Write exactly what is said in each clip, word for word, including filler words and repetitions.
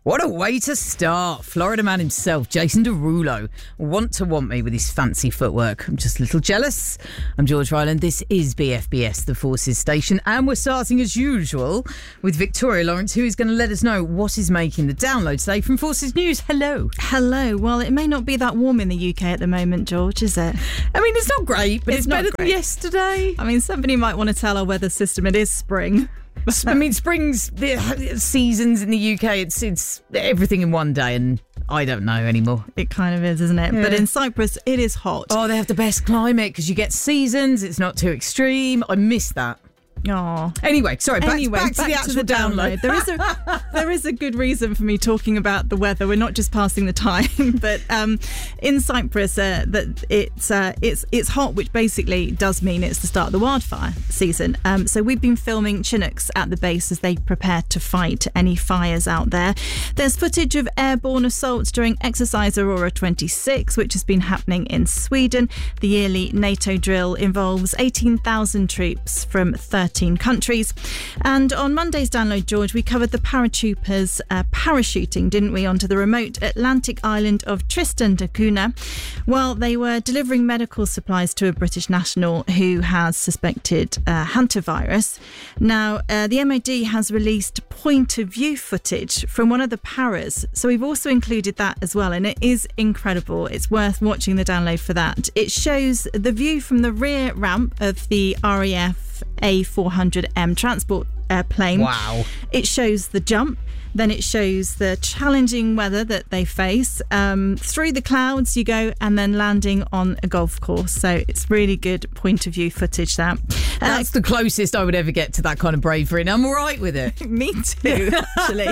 What a way to start. Florida man himself, Jason Derulo, want to want me with his fancy footwork. I'm just a little jealous. I'm George Ryland. This is B F B S, the Forces station. And we're starting as usual with Victoria Lawrence, who is going to let us know what is making the download today from Forces News. Hello. Hello. Well, it may not be that warm in the U K at the moment, George, is it? I mean, it's not great, but it's, It's better not than great. yesterday. I mean, somebody might want to tell our weather system it is spring. I mean, spring's the seasons in the U K. It's it's everything in one day, and I don't know anymore. It kind of is, isn't it? Yeah. But in Cyprus, it is hot. Oh, they have the best climate because you get seasons. It's not too extreme. I miss that. Oh. Anyway, sorry, back, Anyway, back to back the actual to the download. download. There is a there is a good reason for me talking about the weather. We're not just passing the time, but um, in Cyprus, uh, that it's uh, it's it's hot, which basically does mean it's the start of the wildfire season. Um, so we've been filming Chinooks at the base as they prepare to fight any fires out there. There's footage of airborne assaults during Exercise Aurora twenty-six, which has been happening in Sweden. The yearly NATO drill involves eighteen thousand troops from thirteen countries. And on Monday's download, George, we covered the paratroopers uh, parachuting, didn't we, onto the remote Atlantic island of Tristan da Cunha while they were delivering medical supplies to a British national who has suspected uh, hantavirus. Now, uh, the M O D has released point of view footage from one of the paras, so we've also included that as well, and it is incredible. It's worth watching the download for that. It shows the view from the rear ramp of the R A F A four hundred M transport uh, plane. Wow. It shows the jump, then it shows the challenging weather that they face. Um, through the clouds you go, and then landing on a golf course. So it's really good point of view footage, that. Uh, That's the closest I would ever get to that kind of bravery, and I'm all right with it. Me too, actually.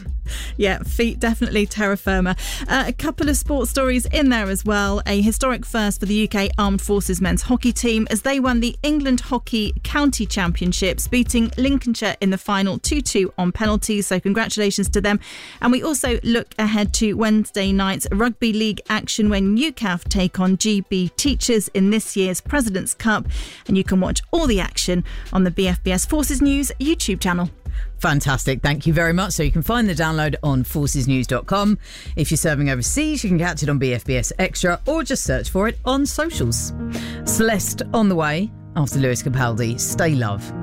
Yeah, feet definitely terra firma. Uh, a couple of sports stories in there as well. A historic first for the U K Armed Forces men's hockey team as they won the England Hockey County Championships, beating Lincolnshire in the final two two on penalties. So congratulations to them. And we also look ahead to Wednesday night's Rugby League action when Newcastle take on G B Teachers in this year's President's Cup. And you can watch all the action on the B F B S Forces News YouTube channel. Fantastic. Thank you very much. So you can find the download on forces news dot com. If you're serving overseas, you can catch it on B F B S Extra or just search for it on socials. Celeste on the way after Lewis Capaldi. Stay Love.